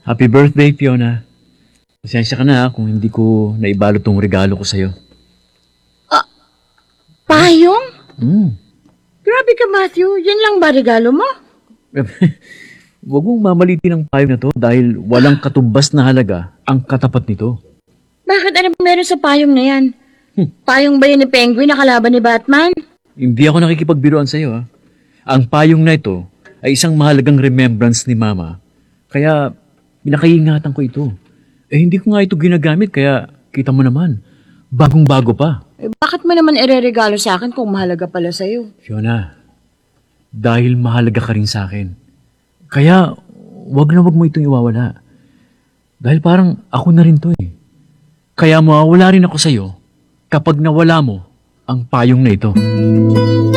Happy birthday, Fiona. Pasensya ka na kung hindi ko naibalot tong regalo ko sa'yo. Payong? Hmm. Grabe ka, Matthew. Yan lang ba regalo mo? Huwag mong mamalitin ang payong na to dahil walang katumbas na halaga ang katapat nito. Bakit ano ba meron sa payong na yan? Payong ba yun ni Penguin na kalaban ni Batman? Hindi ako nakikipagbiruan sa'yo, ha. Ang payong na ito ay isang mahalagang remembrance ni Mama. Kaya, pinakaingatan ko ito. Hindi ko nga ito ginagamit, kaya kita mo naman, bagong-bago pa. Bakit mo naman ireregalo sa akin kung mahalaga pala sa'yo? Fiona, dahil mahalaga ka rin sa akin. Kaya, wag mo itong iwawala. Dahil parang ako na rin to eh. Kaya mawawala rin ako sa'yo kapag nawala mo ang payong na ito.